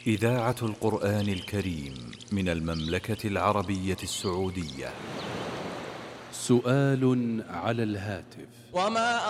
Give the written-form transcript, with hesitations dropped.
إذاعة القرآن الكريم من المملكة العربية السعودية. سؤال على الهاتف.